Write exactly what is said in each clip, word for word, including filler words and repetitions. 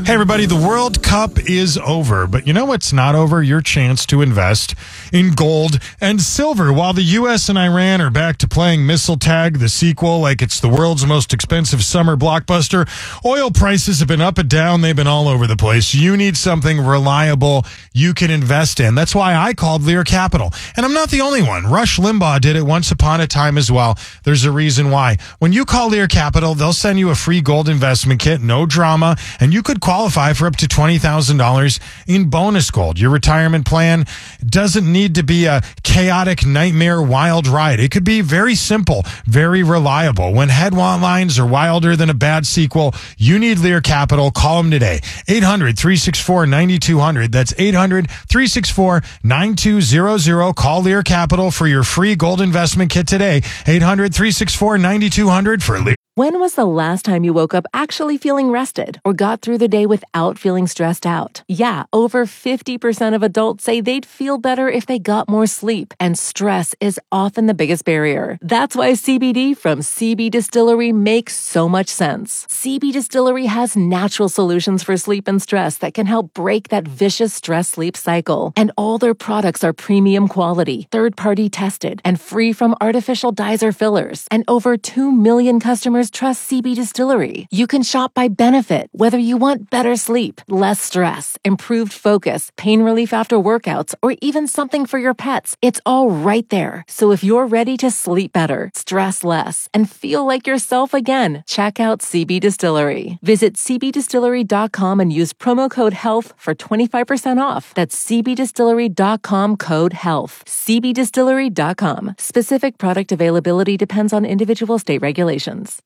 Hey, everybody, the World Cup is over, but you know what's not over? Your chance to invest in gold and silver. While the U S and Iran are back to playing Missile Tag, the sequel, like it's the world's most expensive summer blockbuster, oil prices have been up and down. They've been all over the place. You need something reliable you can invest in. That's why I called Lear Capital. And I'm not the only one. Rush Limbaugh did it once upon a time as well. There's a reason why. When you call Lear Capital, they'll send you a free gold investment kit, no drama, and you could qualify for up to twenty thousand dollars in bonus gold. Your retirement plan doesn't need to be a chaotic nightmare wild ride. It could be very simple, very reliable. When headlines are wilder than a bad sequel, you need Lear Capital. Call them today. eight hundred, three six four, nine two zero zero. That's eight hundred, three six four, nine two zero zero. Call Lear Capital for your free gold investment kit today. eight hundred, three six four, nine two zero zero for Lear. When was the last time you woke up actually feeling rested or got through the day without feeling stressed out? Yeah, over fifty percent of adults say they'd feel better if they got more sleep, and stress is often the biggest barrier. That's why C B D from C B Distillery makes so much sense. C B Distillery has natural solutions for sleep and stress that can help break that vicious stress-sleep cycle. And all their products are premium quality, third-party tested, and free from artificial dyes or fillers. And over two million customers trust C B Distillery. You can shop by benefit, whether you want better sleep, less stress, improved focus, pain relief after workouts, or even something for your pets. It's all right there. So if you're ready to sleep better, stress less, and feel like yourself again, check out C B Distillery. Visit c b distillery dot com and use promo code HEALTH for twenty-five percent off. That's c b distillery dot com code HEALTH. c b distillery dot com. Specific product availability depends on individual state regulations.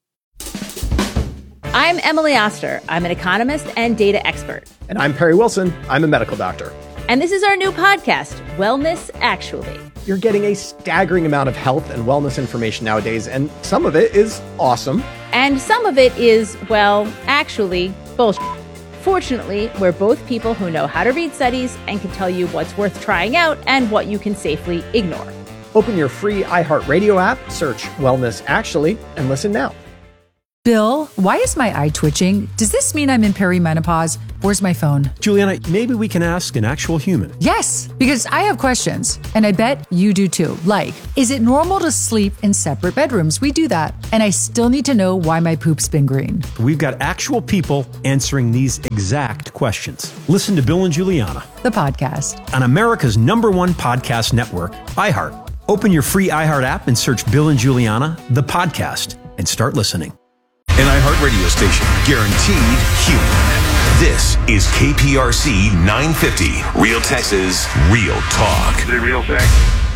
I'm Emily Oster. I'm an economist and data expert. And I'm Perry Wilson. I'm a medical doctor. And this is our new podcast, Wellness Actually. You're getting a staggering amount of health and wellness information nowadays, and some of it is awesome. And some of it is, well, actually, bullshit. Fortunately, we're both people who know how to read studies and can tell you what's worth trying out and what you can safely ignore. Open your free iHeartRadio app, search Wellness Actually, and listen now. Bill, why is my eye twitching? Does this mean I'm in perimenopause? Where's my phone? Juliana, maybe we can ask an actual human. Yes, because I have questions, and I bet you do too. Like, is it normal to sleep in separate bedrooms? We do that. And I still need to know why my poop's been green. We've got actual people answering these exact questions. Listen to Bill and Juliana, the podcast, on America's number one podcast network, iHeart. Open your free iHeart app and search Bill and Juliana, the podcast, and start listening. An iHeart radio station, guaranteed human. This is K P R C nine fifty, Real Texas, Real Talk. The real thing.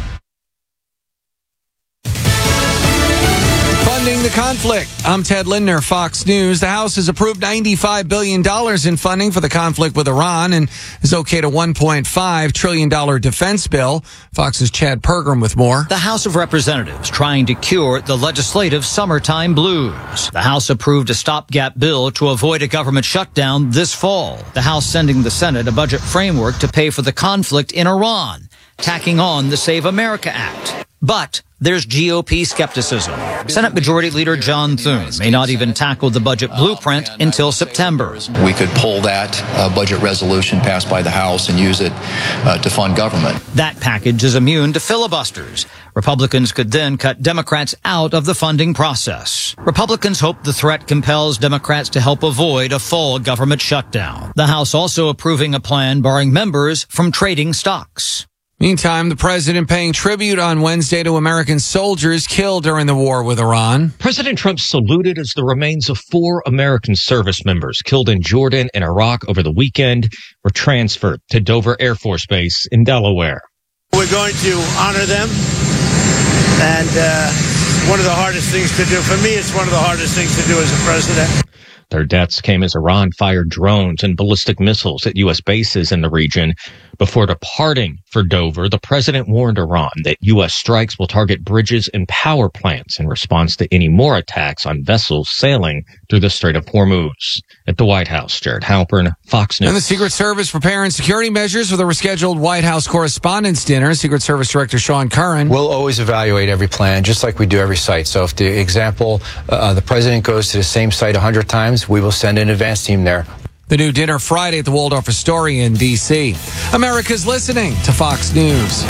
Funding the conflict. I'm Ted Lindner, Fox News. The House has approved ninety-five billion dollars in funding for the conflict with Iran and is okay to one point five trillion dollars defense bill. Fox's Chad Pergram with more. The House of Representatives trying to cure the legislative summertime blues. The House approved a stopgap bill to avoid a government shutdown this fall. The House sending the Senate a budget framework to pay for the conflict in Iran, tacking on the Save America Act. But there's G O P skepticism. Senate Majority Leader John Thune may not even tackle the budget blueprint until September. We could pull that uh, budget resolution passed by the House and use it uh, to fund government. That package is immune to filibusters. Republicans could then cut Democrats out of the funding process. Republicans hope the threat compels Democrats to help avoid a fall government shutdown. The House also approving a plan barring members from trading stocks. Meantime, the president paying tribute on Wednesday to American soldiers killed during the war with Iran. President Trump saluted as the remains of four American service members killed in Jordan and Iraq over the weekend were transferred to Dover Air Force Base in Delaware. We're going to honor them, and uh, one of the hardest things to do. For me, it's one of the hardest things to do as a president. Their deaths came as Iran fired drones and ballistic missiles at U S bases in the region. Before departing for Dover, the president warned Iran that U S strikes will target bridges and power plants in response to any more attacks on vessels sailing through the Strait of Hormuz. At the White House, Jared Halpern, Fox News. And the Secret Service preparing security measures for the rescheduled White House Correspondents' Dinner. Secret Service Director Sean Curran. We'll always evaluate every plan, just like we do every site. So if the example, uh, the president goes to the same site a hundred times, we will send an advance team there. The new dinner Friday at the Waldorf Astoria in D C America's listening to Fox News.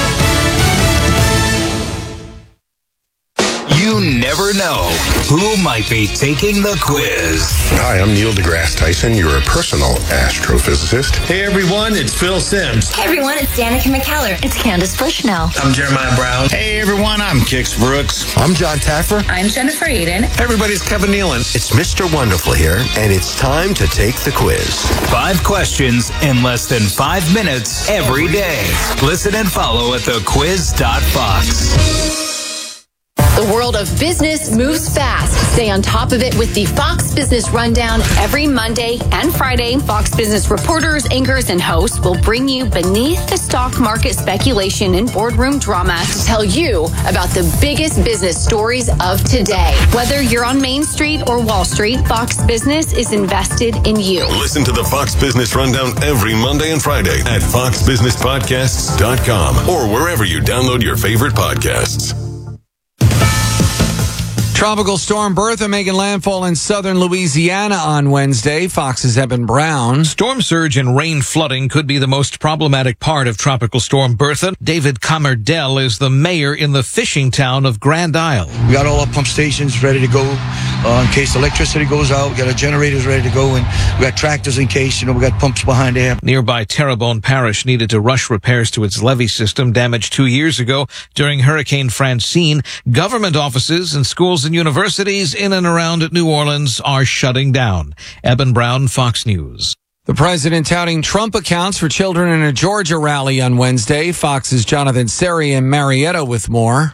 You never know who might be taking the quiz. Hi, I'm Neil deGrasse Tyson, your personal astrophysicist. Hey everyone, it's Phil Sims. Hey everyone, it's Danica McKellar. It's Candace Bushnell. I'm Jeremiah Brown. Hey everyone, I'm Kix Brooks. I'm John Taffer. I'm Jennifer Aiden. Everybody's Kevin Nealon. It's Mister Wonderful here, and it's time to take the quiz. Five questions in less than five minutes every day. Listen and follow at the quiz dot fox. The world of business moves fast. Stay on top of it with the Fox Business Rundown every Monday and Friday. Fox Business reporters, anchors, and hosts will bring you beneath the stock market speculation and boardroom drama to tell you about the biggest business stories of today. Whether you're on Main Street or Wall Street, Fox Business is invested in you. Listen to the Fox Business Rundown every Monday and Friday at fox business podcasts dot com or wherever you download your favorite podcasts. Tropical storm Bertha making landfall in southern Louisiana on Wednesday. Fox's Eben Brown. Storm surge and rain flooding could be the most problematic part of Tropical Storm Bertha. David Comerdell is the mayor in the fishing town of Grand Isle. We got all our pump stations ready to go uh, in case electricity goes out. We got our generators ready to go, and we got tractors in case, you know, we got pumps behind there. Nearby Terrebonne Parish needed to rush repairs to its levee system damaged two years ago during Hurricane Francine. Government offices and schools and universities in and around New Orleans are shutting down. Eben Brown, Fox News. The president touting Trump accounts for children in a Georgia rally on Wednesday. Fox's Jonathan Seri in Marietta with more.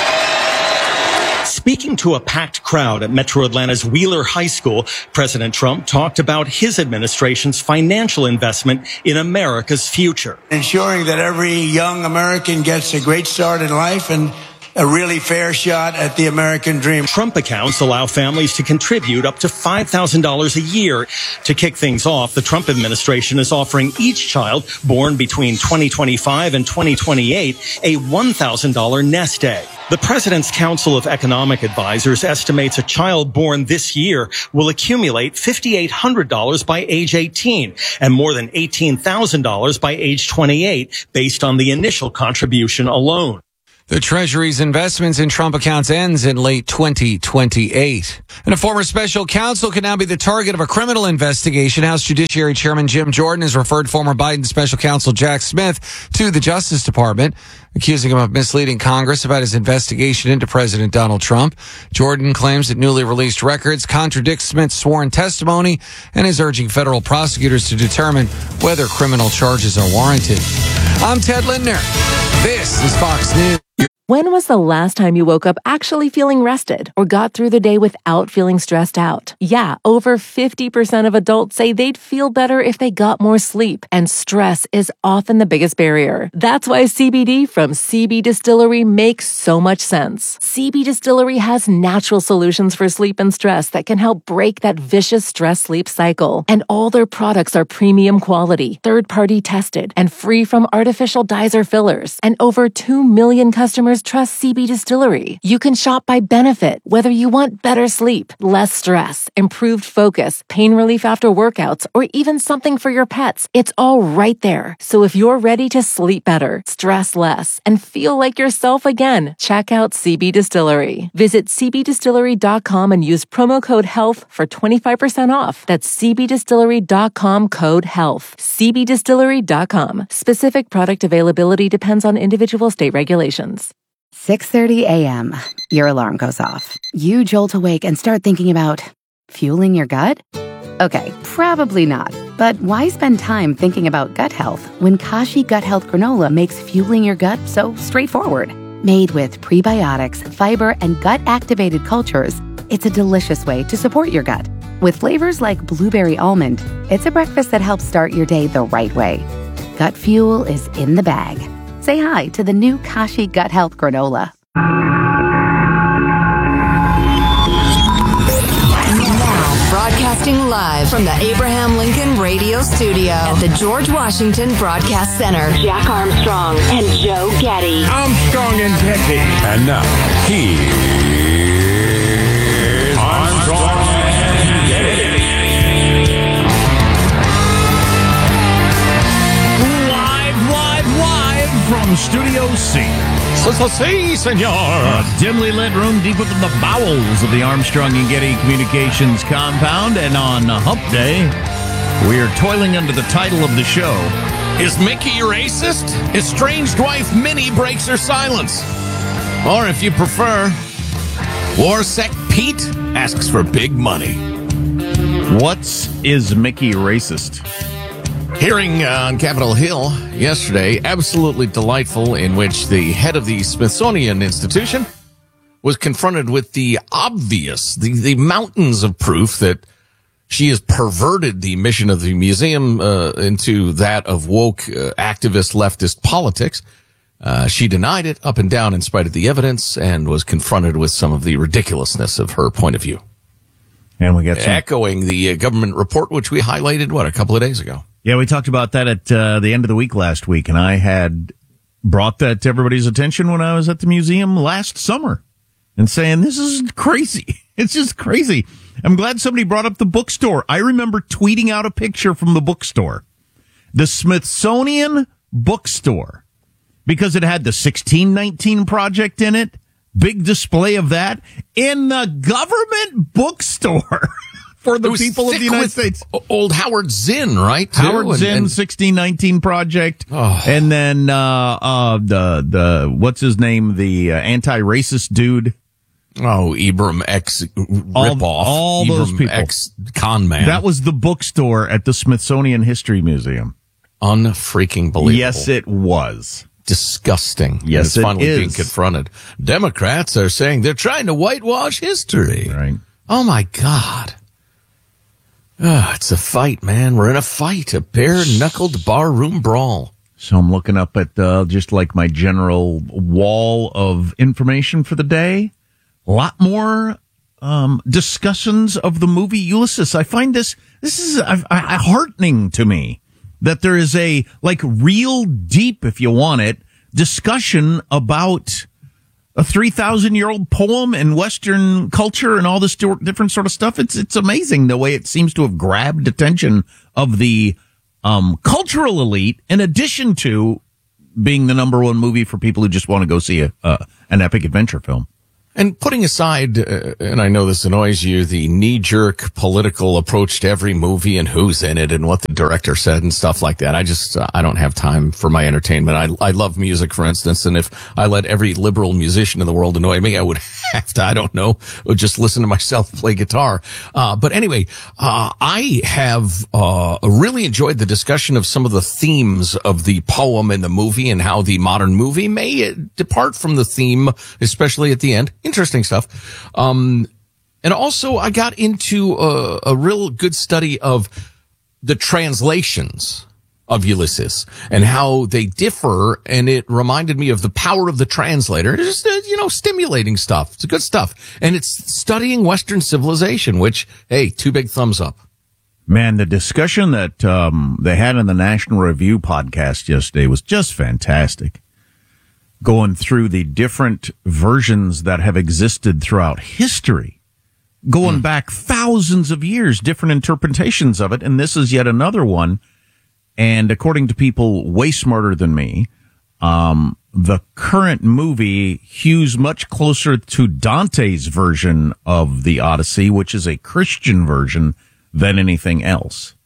Speaking to a packed crowd at Metro Atlanta's Wheeler High School, President Trump talked about his administration's financial investment in America's future. Ensuring that every young American gets a great start in life and a really fair shot at the American dream. Trump accounts allow families to contribute up to five thousand dollars a year. To kick things off, the Trump administration is offering each child born between twenty twenty-five and twenty twenty-eight a one thousand dollars nest egg. The President's Council of Economic Advisors estimates a child born this year will accumulate five thousand eight hundred dollars by age eighteen and more than eighteen thousand dollars by age twenty-eight, based on the initial contribution alone. The Treasury's investments in Trump accounts ends in late twenty twenty-eight. And a former special counsel can now be the target of a criminal investigation. House Judiciary Chairman Jim Jordan has referred former Biden special counsel Jack Smith to the Justice Department, accusing him of misleading Congress about his investigation into President Donald Trump. Jordan claims that newly released records contradict Smith's sworn testimony and is urging federal prosecutors to determine whether criminal charges are warranted. I'm Ted Lindner. This is Fox News. When was the last time you woke up actually feeling rested or got through the day without feeling stressed out? Yeah, over fifty percent of adults say they'd feel better if they got more sleep, and stress is often the biggest barrier. That's why C B D from C B Distillery makes so much sense. C B Distillery has natural solutions for sleep and stress that can help break that vicious stress-sleep cycle. And all their products are premium quality, third-party tested, and free from artificial dyes or fillers. And over two million customers trust C B Distillery. You can shop by benefit, whether you want better sleep, less stress, improved focus, pain relief after workouts, or even something for your pets. It's all right there. So if you're ready to sleep better, stress less, and feel like yourself again, check out C B Distillery. Visit c b distillery dot com and use promo code HEALTH for twenty-five percent off. That's c b distillery dot com code HEALTH. c b distillery dot com. Specific product availability depends on individual state regulations. six thirty a.m. Your alarm goes off. You jolt awake and start thinking about fueling your gut? Okay, probably not. But why spend time thinking about gut health when Kashi Gut Health Granola makes fueling your gut so straightforward? Made with prebiotics, fiber, and gut-activated cultures, it's a delicious way to support your gut. With flavors like blueberry almond, it's a breakfast that helps start your day the right way. Gut fuel is in the bag. Say hi to the new Kashi Gut Health Granola. Now, broadcasting live from the Abraham Lincoln Radio Studio at the George Washington Broadcast Center. Jack Armstrong and Joe Getty. Armstrong and Getty. And now, here's Armstrong and Getty. from Studio C. Si, senor. A dimly lit room deep within the bowels of the Armstrong and Getty Communications compound. And on Hump Day, we are toiling under the title of the show, Is Mickey racist? Estranged wife Minnie breaks her silence. Or if you prefer, Warsec Pete asks for big money. What's Is Mickey Racist? Hearing uh, on Capitol Hill yesterday, absolutely delightful, in which the head of the Smithsonian Institution was confronted with the obvious, the, the mountains of proof that she has perverted the mission of the museum uh, into that of woke uh, activist leftist politics. Uh, she denied it up and down in spite of the evidence and was confronted with some of the ridiculousness of her point of view. And we got some- echoing the uh, government report, which we highlighted, what, a couple of days ago. Yeah, we talked about that at uh, the end of the week last week, and I had brought that to everybody's attention when I was at the museum last summer and saying, this is crazy. It's just crazy. I'm glad somebody brought up the bookstore. I remember tweeting out a picture from the bookstore, the Smithsonian bookstore, because it had the sixteen nineteen Project in it, big display of that, in the government bookstore. For the people of the United States. Old Howard Zinn, right? Too? Howard and, Zinn, and, sixteen nineteen Project. Oh. And then, uh, uh, the, the, what's his name? The uh, anti-racist dude. Oh, Ibram X ripoff. All, all Ibram those people. X con man. That was the bookstore at the Smithsonian History Museum. Unfreaking believable. Yes, it was. Disgusting. Yes, it's it finally is. being confronted. Democrats are saying they're trying to whitewash history. Right. Oh, my God. Oh, it's a fight, man. We're in a fight, a bare-knuckled barroom brawl. So I'm looking up at uh, just like my general wall of information for the day. A lot more um, discussions of the movie Ulysses. I find this, this is uh, uh, heartening to me that there is a, like, real deep, if you want it, discussion about a three thousand year old poem and Western culture and all this different sort of stuff. It's, it's amazing the way it seems to have grabbed attention of the, um, cultural elite, in addition to being the number one movie for people who just want to go see a, uh, an epic adventure film. And putting aside, uh, and I know this annoys you, the knee-jerk political approach to every movie and who's in it and what the director said and stuff like that, I just, uh, I don't have time for my entertainment. I, I love music, for instance, and if I let every liberal musician in the world annoy me, I would have to, I don't know, just listen to myself play guitar. Uh, but anyway, uh, I have, uh, really enjoyed the discussion of some of the themes of the poem and the movie and how the modern movie may depart from the theme, especially at the end. Interesting stuff. Um, and also I got into a, a real good study of the translations of Ulysses and how they differ. And it reminded me of the power of the translator. It's just, uh, you know, stimulating stuff. It's good stuff. And it's studying Western civilization, which, hey, two big thumbs up. Man, the discussion that um, they had in the National Review podcast yesterday was just fantastic. Going through the different versions that have existed throughout history, going mm. back thousands of years, different interpretations of it. And this is yet another one. And according to people way smarter than me, um, the current movie hews much closer to Dante's version of the Odyssey, which is a Christian version, than anything else.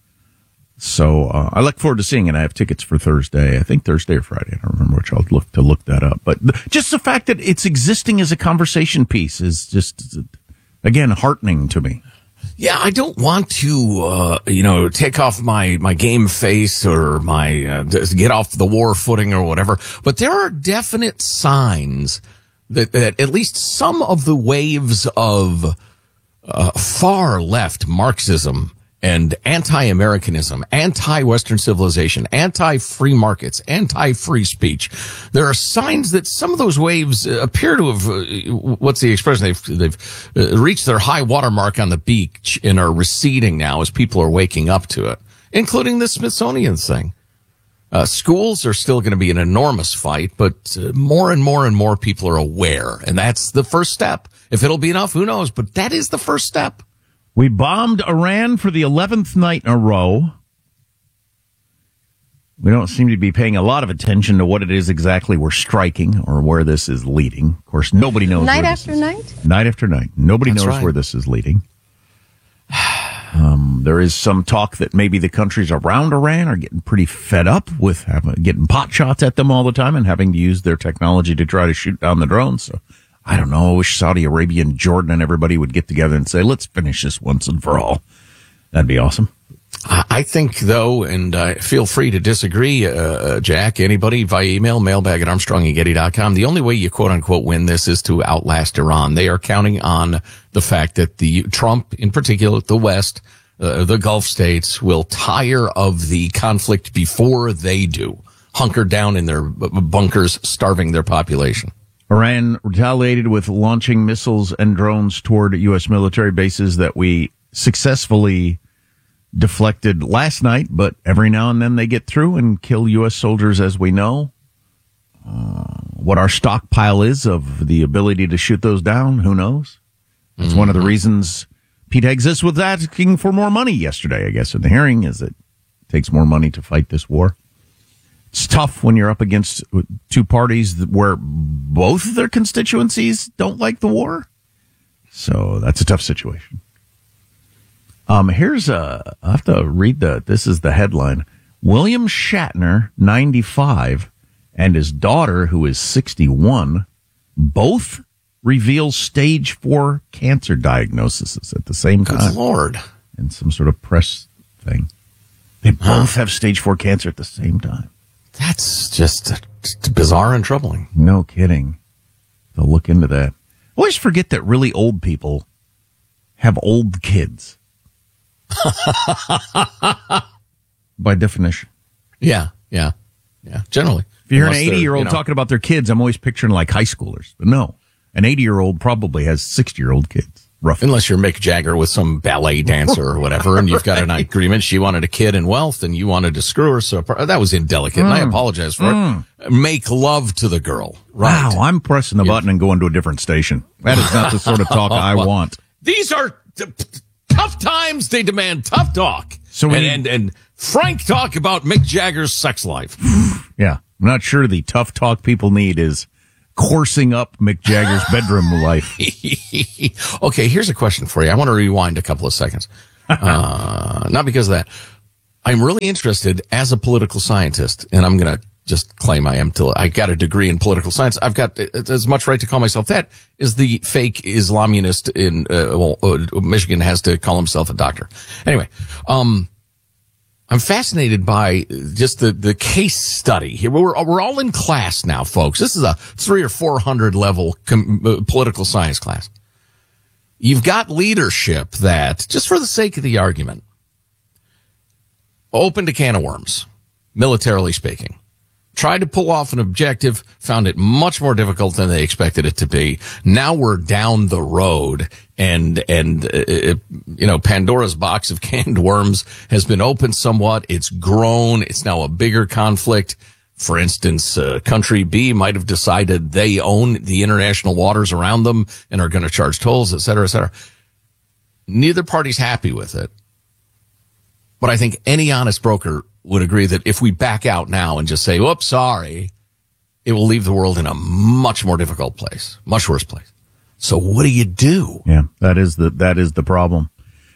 So uh, I look forward to seeing it. I have tickets for Thursday. I think Thursday or Friday. I don't remember which. I'll look to look that up. But th- just the fact that it's existing as a conversation piece is just, again, heartening to me. Yeah, I don't want to, uh, you know, take off my, my game face or my, uh, get off the war footing or whatever. But there are definite signs that, that at least some of the waves of uh, far left Marxism and anti-Americanism, anti-Western civilization, anti-free markets, anti-free speech. There are signs that some of those waves appear to have, uh, what's the expression? They've, they've uh, reached their high watermark on the beach and are receding now as people are waking up to it, including the Smithsonian thing. Uh, schools are still going to be an enormous fight, but uh, more and more and more people are aware. And that's the first step. If it'll be enough, who knows? But that is the first step. We bombed Iran for the eleventh night in a row. We don't seem to be paying a lot of attention to what it is exactly we're striking or where this is leading. Of course, nobody knows. Night where after this is. night? Night after night. Nobody That's knows right. where this is leading. Um, there is some talk that maybe the countries around Iran are getting pretty fed up with having, getting pot shots at them all the time and having to use their technology to try to shoot down the drones. So I don't know. I wish Saudi Arabia and Jordan and everybody would get together and say, let's finish this once and for all. That'd be awesome. I think, though, and uh, feel free to disagree, uh, Jack, anybody via email, mailbag at armstrong and getty dot com. The only way you quote unquote win this is to outlast Iran. They are counting on the fact that the Trump, in particular, the West, uh, the Gulf states will tire of the conflict before they do, hunker down in their bunkers, starving their population. Iran retaliated with launching missiles and drones toward U S military bases that we successfully deflected last night, but every now and then they get through and kill U S soldiers, as we know. Uh, what our stockpile is of the ability to shoot those down, who knows? That's mm-hmm. one of the reasons Pete Hegseth was asking for more money yesterday, I guess, in the hearing, is it takes more money to fight this war. It's tough when you're up against two parties where both of their constituencies don't like the war. So that's a tough situation. Um, here's a, I have to read the, this is the headline. William Shatner, ninety-five, and his daughter, who is sixty-one, both reveal stage four cancer diagnoses at the same time. Good Lord. In some sort of press thing. They both have stage four cancer at the same time. That's just bizarre and troubling. No kidding. They'll look into that. I always forget that really old people have old kids. By definition. Yeah, yeah, yeah, generally. If you hear an Unless they're, eighty-year-old you know, talking about their kids, I'm always picturing like high schoolers. But no, an eighty-year-old probably has sixty-year-old kids, roughly. Unless you're Mick Jagger with some ballet dancer or whatever, and you've got an agreement. She wanted a kid in wealth, and you wanted to screw her. So that was indelicate, mm. and I apologize for mm. it. Make love to the girl. Right. Wow, I'm pressing the yeah. button and going to a different station. That is not the sort of talk I want. These are t- t- tough times. They demand tough talk. So and, need- and, and frank talk about Mick Jagger's sex life. Yeah. I'm not sure the tough talk people need is coursing up Mick Jagger's bedroom life. Okay, here's a question for you. I want to rewind a couple of seconds. Uh, not because of that. I'm really interested as a political scientist, and I'm going to just claim I am till I got a degree in political science. I've got as much right to call myself that as the fake Islamunist in uh, well, uh, Michigan has to call himself a doctor. Anyway, um, I'm fascinated by just the, the case study here. We're, we're all in class now, folks. This is a three or four hundred level com- uh, political science class. You've got leadership that, just for the sake of the argument, opened a can of worms, militarily speaking. Tried to pull off an objective, found it much more difficult than they expected it to be. Now we're down the road, and and uh, it, you know, Pandora's box of canned worms has been opened somewhat. It's grown. It's now a bigger conflict. For instance, uh, Country B might have decided they own the international waters around them and are going to charge tolls, et cetera, et cetera. Neither party's happy with it. But I think any honest broker would agree that if we back out now and just say, whoops, sorry, it will leave the world in a much more difficult place, much worse place. So what do you do? Yeah, that is the, that is the problem.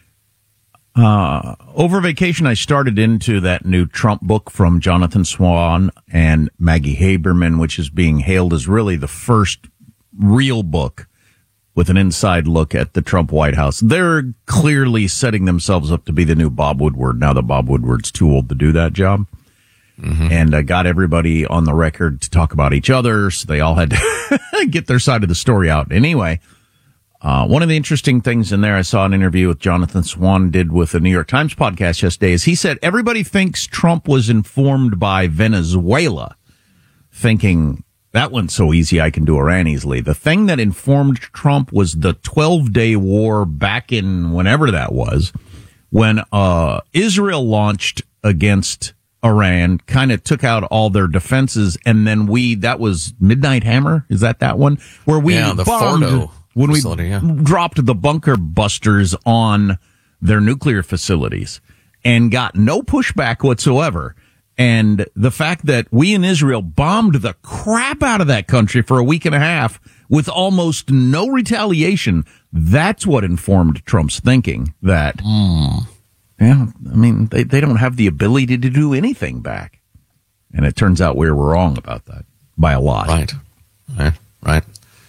Uh, over vacation, I started into that new Trump book from Jonathan Swan and Maggie Haberman, which is being hailed as really the first real book with an inside look at the Trump White House. They're clearly setting themselves up to be the new Bob Woodward now that Bob Woodward's too old to do that job. Mm-hmm. And uh, got everybody on the record to talk about each other, so they all had to get their side of the story out. Anyway, uh, one of the interesting things in there, I saw an interview with Jonathan Swan did with the New York Times podcast yesterday, is he said everybody thinks Trump was informed by Venezuela, thinking that went so easy I can do Iran easily. The thing that informed Trump was the twelve-day war back in whenever that was, when uh Israel launched against Iran, kind of took out all their defenses, and then we, that was Midnight Hammer? Is that that one? Where we yeah, the bombed, Fordo when we facility, yeah. dropped the bunker busters on their nuclear facilities and got no pushback whatsoever. And the fact that we in Israel bombed the crap out of that country for a week and a half with almost no retaliation, that's what informed Trump's thinking that, mm. yeah, I mean, they, they don't have the ability to do anything back. And it turns out we were wrong about that by a lot. Right, right, right.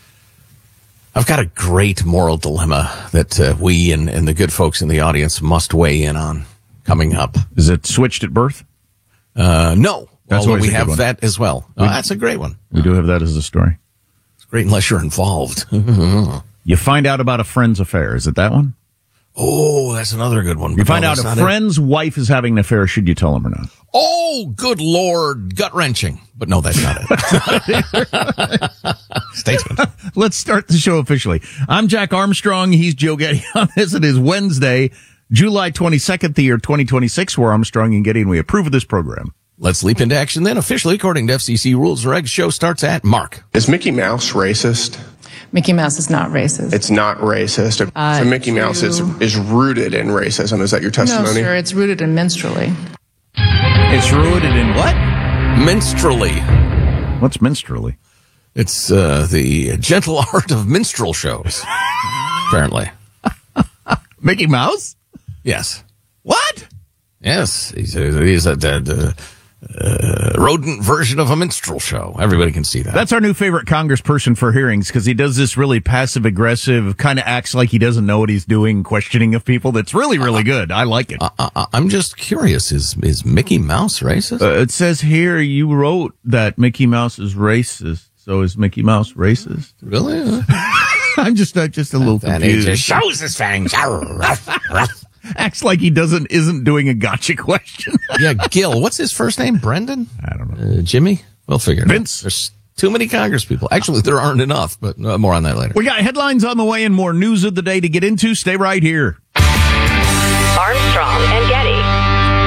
I've got a great moral dilemma that uh, we and, and the good folks in the audience must weigh in on coming up. Is it switched at birth? Uh, no. That's Although we a have one. that as well. Oh, that's a great one. We do have that as a story. It's great unless you're involved. You find out about a friend's affair. Is it that one? Oh, that's another good one. You find no, out a not friend's it. wife is having an affair. Should you tell him or not? Oh, good Lord. Gut-wrenching. But no, that's not it. Stay tuned. Let's start the show officially. I'm Jack Armstrong. He's Joe Getty on this. It is Wednesday, July twenty-second, the year twenty twenty-six. We're Armstrong and Getty, and we approve of this program. Let's leap into action then. Officially, according to F C C rules, regs, show starts at Mark. Is Mickey Mouse racist? Mickey Mouse is not racist. It's not racist. Uh, so Mickey Mouse is, is rooted in racism. Is that your testimony? No, sir. It's rooted in minstrelly. It's rooted in what? Minstrelly. What's minstrelly? It's uh, the gentle art of minstrel shows, apparently. Mickey Mouse? Yes. What? Yes. He's a, he's a, a, a uh, rodent version of a minstrel show. Everybody can see that. That's our new favorite congressperson for hearings because he does this really passive-aggressive, kind of acts like he doesn't know what he's doing, questioning of people. That's really, really uh, good. I like it. Uh, uh, I'm just curious. Is is Mickey Mouse racist? Uh, it says here you wrote that Mickey Mouse is racist. So is Mickey Mouse racist? Really? I'm just uh, just a little that confused. He just shows his fangs. Acts like he doesn't isn't doing a gotcha question. Yeah, Gil. What's his first name? Brendan? I don't know. Uh, Jimmy? We'll figure it Vince. out. There's too many Congress people. Actually, there aren't enough, but uh, more on that later. We got headlines on the way and more news of the day to get into. Stay right here. Armstrong and Getty.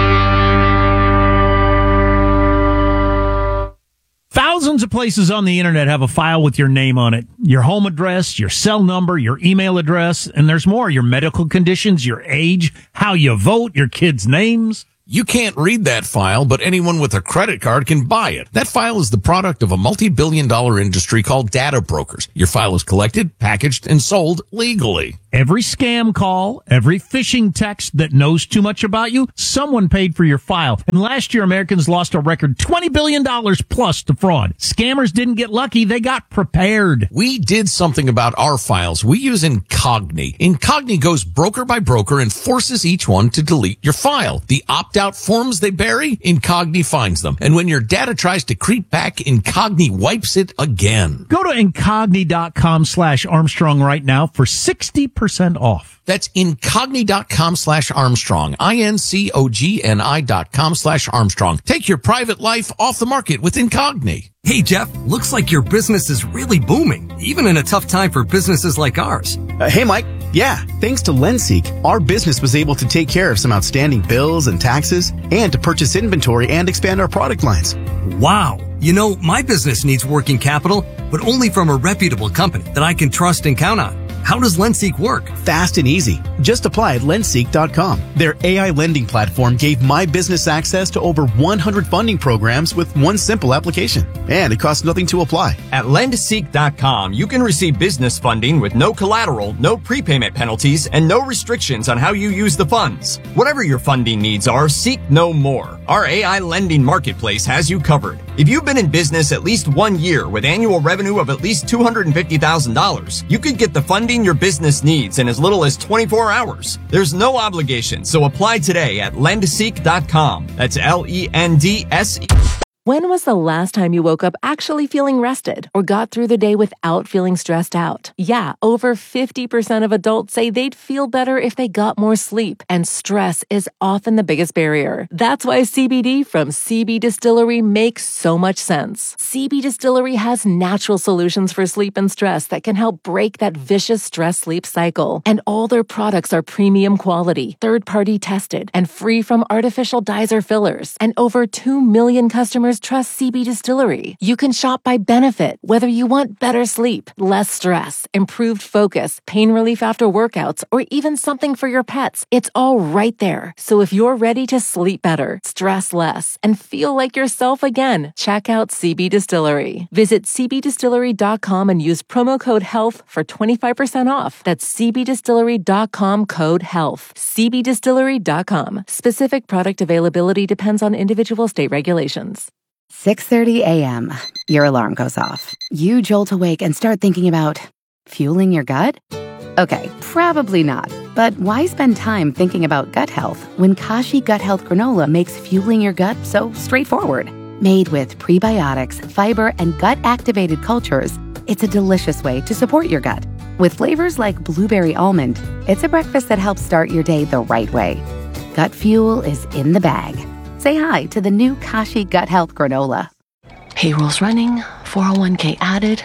Thousands of places on the internet have a file with your name on it, your home address, your cell number, your email address, and there's more, your medical conditions, your age, how you vote, your kids' names. You can't read that file, but anyone with a credit card can buy it. That file is the product of a multi-billion dollar industry called data brokers. Your file is collected, packaged, and sold legally. Every scam call, every phishing text that knows too much about you, someone paid for your file. And last year, Americans lost a record twenty billion dollars plus to fraud. Scammers didn't get lucky. They got prepared. We did something about our files. We use Incogni. Incogni goes broker by broker and forces each one to delete your file. The opt-out forms they bury, Incogni finds them. And when your data tries to creep back, Incogni wipes it again. Go to Incogni.com slash Armstrong right now for sixty percent off. That's Incogni.com slash Armstrong. I-N-C-O-G-N-I dot com slash Armstrong. Take your private life off the market with Incogni. Hey, Jeff, looks like your business is really booming, even in a tough time for businesses like ours. Uh, hey, Mike. Yeah, thanks to Lenseek, our business was able to take care of some outstanding bills and taxes and to purchase inventory and expand our product lines. Wow. You know, my business needs working capital, but only from a reputable company that I can trust and count on. How does Lenseek work? Fast and easy. Just apply at lenseek dot com. Their A I lending platform gave my business access to over one hundred funding programs with one simple application. And it costs nothing to apply. At lenseek dot com, you can receive business funding with no collateral, no prepayment penalties, and no restrictions on how you use the funds. Whatever your funding needs are, seek no more. Our A I lending marketplace has you covered. If you've been in business at least one year with annual revenue of at least two hundred fifty thousand dollars, you could get the funding your business needs in as little as twenty-four hours. There's no obligation, so apply today at lenseek dot com. That's L E N D S E. When was the last time you woke up actually feeling rested or got through the day without feeling stressed out? Yeah, over fifty percent of adults say they'd feel better if they got more sleep, and stress is often the biggest barrier. That's why C B D from C B Distillery makes so much sense. C B Distillery has natural solutions for sleep and stress that can help break that vicious stress-sleep cycle. And all their products are premium quality, third-party tested, and free from artificial dyes or fillers. And over two million customers customers trust C B Distillery. You can shop by benefit, whether you want better sleep, less stress, improved focus, pain relief after workouts, or even something for your pets. It's all right there. So if you're ready to sleep better, stress less, and feel like yourself again, check out C B Distillery. Visit c b distillery dot com and use promo code HEALTH for twenty-five percent off. That's c b distillery dot com code HEALTH. c b distillery dot com. Specific product availability depends on individual state regulations. six thirty a.m. Your alarm goes off. You jolt awake and start thinking about fueling your gut? Okay, probably not. But why spend time thinking about gut health when Kashi Gut Health Granola makes fueling your gut so straightforward? Made with prebiotics, fiber, and gut-activated cultures, it's a delicious way to support your gut. With flavors like blueberry almond, it's a breakfast that helps start your day the right way. Gut fuel is in the bag. Say hi to the new Kashi Gut Health Granola. Payroll's running, four oh one k added.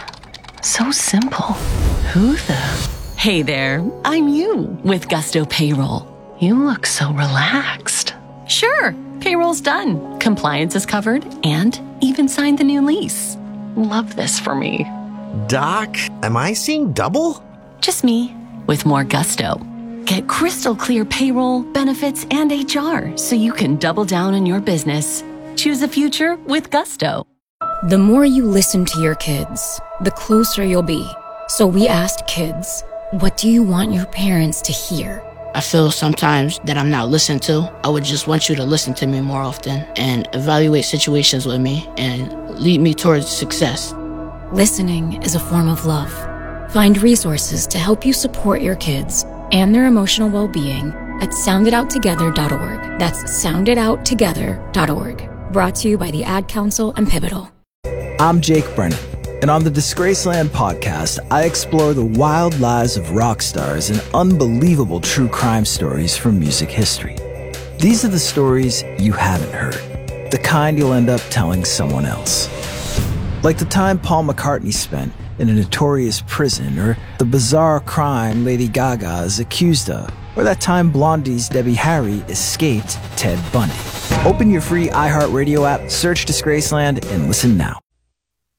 So simple. Who the... Hey there, I'm you with Gusto Payroll. You look so relaxed. Sure, payroll's done. Compliance is covered and even signed the new lease. Love this for me. Doc, am I seeing double? Just me with more gusto. Get crystal clear payroll, benefits, and H R so you can double down on your business. Choose a future with Gusto. The more you listen to your kids, the closer you'll be. So we asked kids, what do you want your parents to hear? I feel sometimes that I'm not listened to. I would just want you to listen to me more often and evaluate situations with me and lead me towards success. Listening is a form of love. Find resources to help you support your kids and their emotional well-being at sound it out together dot org. That's sound it out together dot org. Brought to you by the Ad Council and Pivotal. I'm Jake Brennan, and on the Disgraceland podcast, I explore the wild lives of rock stars and unbelievable true crime stories from music history. These are the stories you haven't heard, the kind you'll end up telling someone else. Like the time Paul McCartney spent in a notorious prison, or the bizarre crime Lady Gaga is accused of, or that time Blondie's Debbie Harry escaped Ted Bundy. Open your free iHeartRadio app, search Disgraceland, and listen now.